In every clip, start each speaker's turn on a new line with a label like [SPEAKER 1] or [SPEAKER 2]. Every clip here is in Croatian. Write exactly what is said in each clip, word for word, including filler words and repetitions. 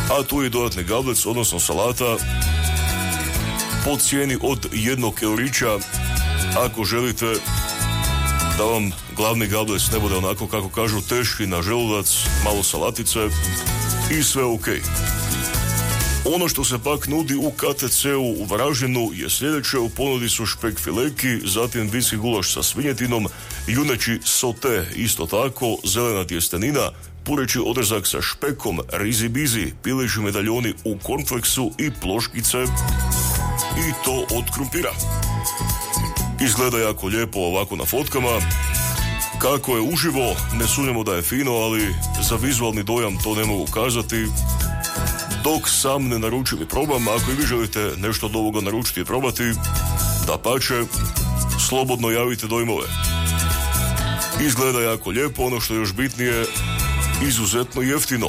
[SPEAKER 1] a tu je dodatni gablec, odnosno salata, po cijeni od jednog eurića, ako želite da vam glavni gablec ne bude onako kako kažu teški na želudac, malo salatice i sve ok. Ono što se pak nudi u K T C-u u Varaždinu je sljedeće. U ponudi su špek fileki, zatim vinski gulaš sa svinjetinom, juneći sote, isto tako, zelena tjestenina, pureći odrezak sa špekom, rizi bizi, pileći medaljoni u kornfleksu i ploškice, i to od krumpira. Izgleda jako lijepo ovako na fotkama. Kako je uživo, ne sumnjamo da je fino, ali za vizualni dojam to ne mogu kazati. Dok sam ne naručim i probam, ako i vi želite nešto od ovoga naručiti i probati, dapače, slobodno javite dojmove. Izgleda jako lijepo, ono što je još bitnije, izuzetno jeftino.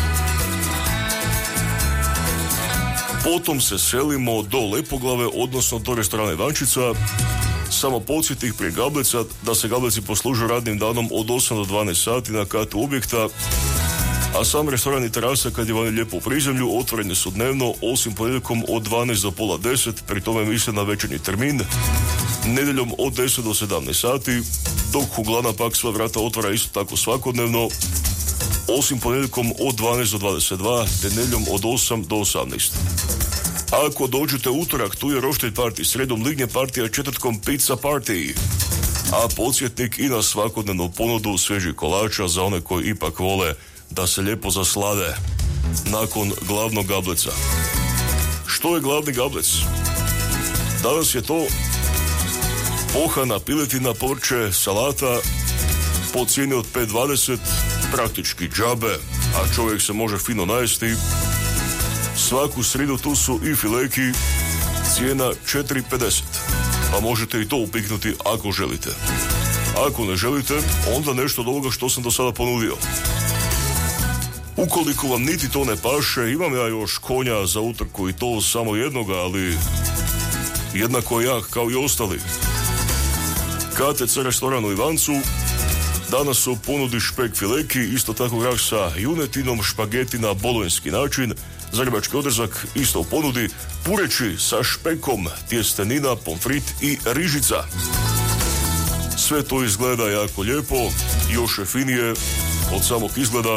[SPEAKER 1] Potom se selimo do Lepoglave, odnosno do restorana Ivančica. Samo podsjetih prije gableca da se gableci poslužuju radnim danom od osam do dvanaest sati na katu objekta, a sam restoran i terasa kad je vani lijepo u prizemlju otvoreni su dnevno, osim ponedjeljkom od dvanaest do pola deset, pri tome mislim na večernji termin, nedjeljom od deset do sedamnaest sati, dok Huglana pak sva vrata otvara isto tako svakodnevno, osim ponedjeljkom od dvanaest do dvadeset dva, te nedjeljom od osam do osamnaest. Ako dođete utorak, tu je roštilj party, sredom lignje partija, četvrtkom pizza party, a podsjetnik i na svakodnevnu ponudu svježih kolača za one koji ipak vole da se lijepo zaslade nakon glavnog gableca. Što je glavni gablec? Danas je to pohana piletina, povrće, salata po cijeni od pet dvadeset, praktički džabe, a čovjek se može fino najesti. Svaku sridu tu su i fileki, cijena četiri pedeset, pa možete i to upiknuti ako želite. Ako ne želite, onda nešto od ovoga što sam do sada ponudio. Ukoliko vam niti to ne paše, imam ja još konja za utrku i to samo jednoga, ali jednako jak kao i ostali. K T C restoran u Ivancu, danas su ponudi špek fileki, isto tako grah sa junetinom, špageti na bolonjski način, zagrebački odrezak isto u ponudi, pureći sa špekom, tjestenina, pomfrit i rižica. Sve to izgleda jako lijepo, još je finije od samog izgleda.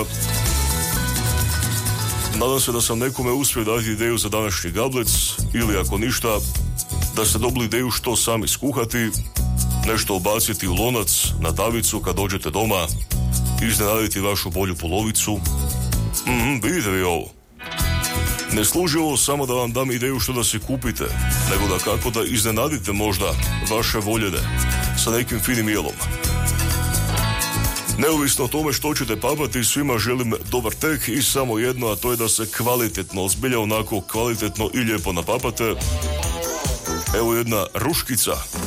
[SPEAKER 1] Nadam se da sam nekome uspio dati ideju za današnji gablec, ili ako ništa, da ste dobili ideju što sami skuhati, nešto obaciti u lonac, na tavicu kad dođete doma, iznenaditi vašu bolju polovicu. Mm, vidite vi ovo. Ne služi ovo samo da vam dam ideju što da se kupite, nego da kako da iznenadite možda vaše voljene sa nekim finim jelom. Neovisno o tome što ćete papati, svima želim dobar tek i samo jedno, a to je da se kvalitetno, zbilja onako kvalitetno i lijepo napapate. Evo jedna ruškica